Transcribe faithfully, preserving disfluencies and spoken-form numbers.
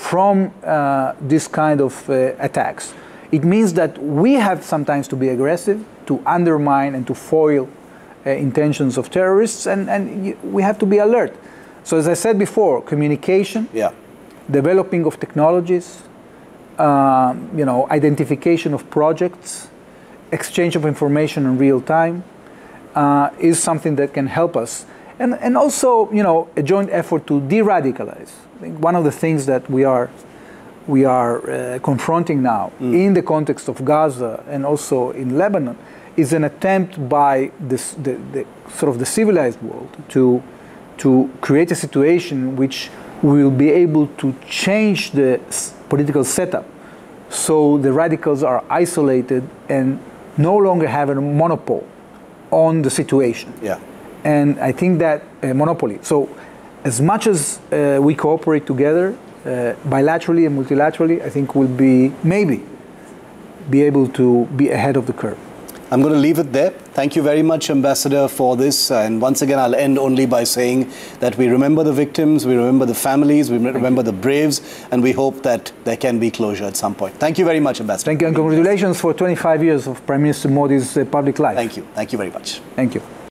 from uh, this kind of uh, attacks. It means that we have sometimes to be aggressive, to undermine and to foil uh, intentions of terrorists, and, and we have to be alert. So as I said before, communication, yeah. developing of technologies, um, you know, identification of projects, exchange of information in real time uh, is something that can help us. And, and also, you know, a joint effort to de-radicalize. I think one of the things that we are, we are uh, confronting now mm. in the context of Gaza and also in Lebanon is an attempt by this, the, the sort of the civilized world to, to create a situation in which we will be able to change the political setup so the radicals are isolated and no longer have a monopoly on the situation. Yeah. And I think that uh, monopoly. So as much as uh, we cooperate together, uh, bilaterally and multilaterally, I think we'll be, maybe, be able to be ahead of the curve. I'm going to leave it there. Thank you very much, Ambassador, for this. And once again, I'll end only by saying that we remember the victims, we remember the families, we remember the braves, and we hope that there can be closure at some point. Thank you very much, Ambassador. Thank you, and congratulations for twenty-five years of Prime Minister Modi's uh, public life. Thank you. Thank you very much. Thank you.